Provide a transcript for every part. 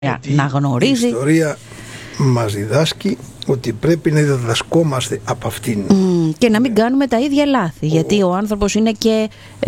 να γνωρίζει. Η ιστορία μας διδάσκει ότι πρέπει να διδασκόμαστε από αυτήν. Και να μην κάνουμε τα ίδια λάθη. Γιατί ο άνθρωπος είναι και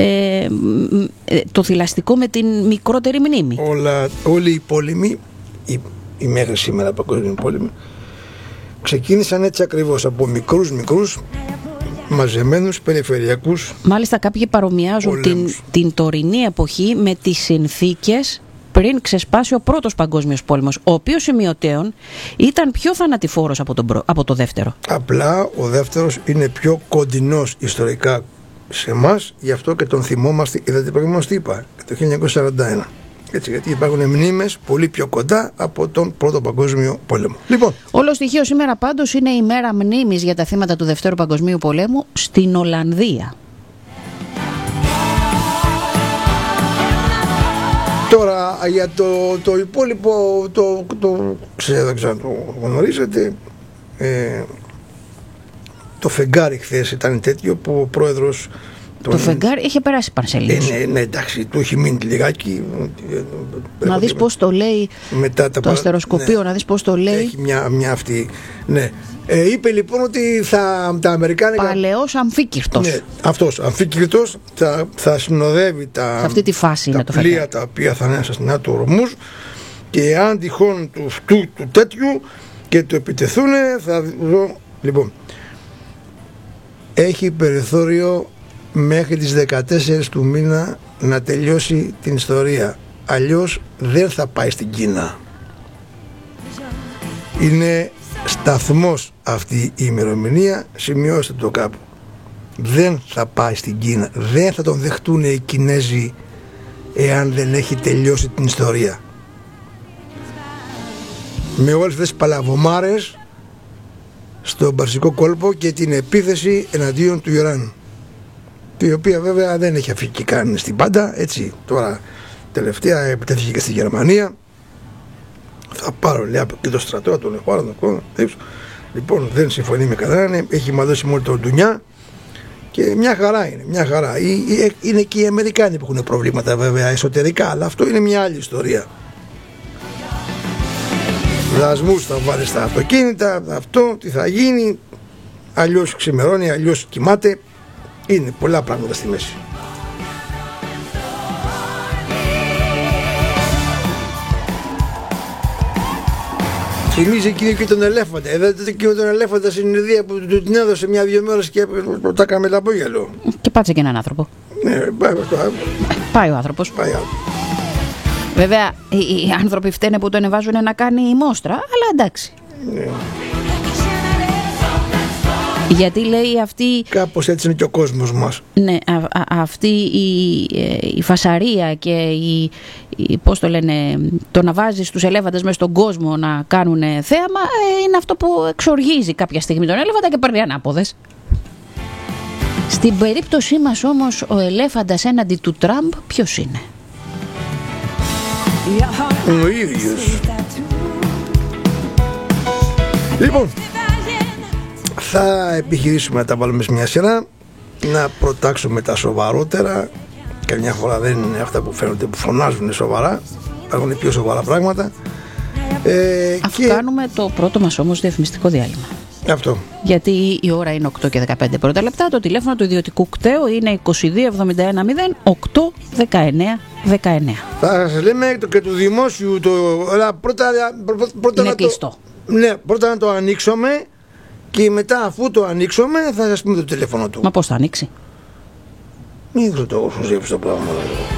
το θηλαστικό με την μικρότερη μνήμη. Όλοι οι πόλεμοι, οι μέχρι σήμερα παγκόσμιοι πόλεμοι, ξεκίνησαν έτσι ακριβώς, από μικρούς μαζεμένους περιφερειακούς. Μάλιστα κάποιοι παρομοιάζουν την τωρινή εποχή με τις συνθήκες πριν ξεσπάσει ο πρώτος παγκόσμιος πόλεμος, ο οποίος σημειωτέων ήταν πιο θανατηφόρος από το δεύτερο. Απλά ο δεύτερος είναι πιο κοντινός ιστορικά σε εμάς, γι' αυτό και τον θυμόμαστε. Είδατε προηγουμένως τι είπα, το 1941. Έτσι, γιατί υπάρχουν μνήμες πολύ πιο κοντά από τον Πρώτο Παγκόσμιο Πόλεμο. Λοιπόν, όλο στοιχείο σήμερα πάντως είναι η μέρα μνήμης για τα θύματα του Δευτέρου Παγκοσμίου Πολέμου στην Ολλανδία. Τώρα για το υπόλοιπο, δεν ξέρω αν το γνωρίζετε, το φεγγάρι χθες ήταν τέτοιο που ο πρόεδρος... Το φεγγάρι είχε περάσει Πανσελίνης. Ναι, εντάξει, του έχει μείνει λιγάκι. Να δεις πώς το λέει μετά το αστεροσκοπείο, ναι. Να δεις πώς το λέει. Έχει μια αυτή, ναι. Είπε λοιπόν ότι τα αμερικάνικα... Παλαιός αμφίκυρτος. Ναι, αυτός, αμφίκυρτος θα συνοδεύει σε αυτή τη φάση τα πλοία τα οποία θα είναι στα στενά του ορμούς, και αν τυχόν του τέτοιου και του επιτεθούν θα δω. Λοιπόν, έχει περιθώριο μέχρι τις 14 του μήνα να τελειώσει την ιστορία. Αλλιώς δεν θα πάει στην Κίνα. Είναι σταθμός αυτή η ημερομηνία, σημειώστε το κάπου. Δεν θα πάει στην Κίνα. Δεν θα τον δεχτούν οι Κινέζοι εάν δεν έχει τελειώσει την ιστορία. Με όλες τις παλαβομάρες στον Περσικό κόλπο και την επίθεση εναντίον του Ιράν, η οποία βέβαια δεν έχει αφήκει καν στην πάντα, έτσι. Τώρα τελευταία επιτέθηκε και στη Γερμανία. Θα πάρω, λέει, και το στρατό, τον έχω πάρει. Λοιπόν, δεν συμφωνεί με κανέναν, έχει μαδώσει μόνο τον Ντουνιά και μια χαρά είναι, μια χαρά. Είναι και οι Αμερικάνοι που έχουν προβλήματα βέβαια εσωτερικά, αλλά αυτό είναι μια άλλη ιστορία. Δασμούς θα βάλει στα αυτοκίνητα, αυτό τι θα γίνει, αλλιώς ξημερώνει, αλλιώς κοιμάται. Είναι πολλά πράγματα στη μέση. Θυμίζει εκείνο και τον ελέφαντα. Είδατε εκείνο τον ελέφαντα στην ιδέα που του την έδωσε μια-δυο μέρες και τα έκαμε λαμπόγελο. Και πάτσε και έναν άνθρωπο. Ναι, πάει ο άνθρωπος. Βέβαια οι άνθρωποι φταίνε που τον εβάζουν να κάνει η μόστρα, αλλά εντάξει. Ναι. Γιατί λέει αυτή... Κάπως έτσι είναι και ο κόσμος μας. Ναι, αυτή η φασαρία και πώς το λένε, το να βάζεις τους ελέφαντες μέσα στον κόσμο να κάνουν θέαμα, είναι αυτό που εξοργίζει κάποια στιγμή τον ελέφαντα και παίρνει ανάποδες. Στην περίπτωσή μας όμως ο ελέφαντας έναντι του Τραμπ ποιος είναι? Ο ίδιος. Λοιπόν, θα επιχειρήσουμε να τα βάλουμε σε μια σειρά, να προτάξουμε τα σοβαρότερα. Καμιά φορά δεν είναι αυτά που φαίνονται, που φωνάζουν σοβαρά, υπάρχουν πιο σοβαρά πράγματα. Αφού κάνουμε το πρώτο μας όμως διαφημιστικό διάλειμμα. Αυτό. Γιατί η ώρα είναι 8 και 15 πρώτα λεπτά. Το τηλέφωνο του ιδιωτικού κταίου είναι 2271 0 8 19 19. Θα σας λέμε και του δημόσιου πρώτα είναι να κλειστό. Ναι, πρώτα να το ανοίξουμε και μετά, αφού το ανοίξουμε, θα σας πούμε το τηλέφωνο του. Μα πώς θα ανοίξει? Μην το πράγμα.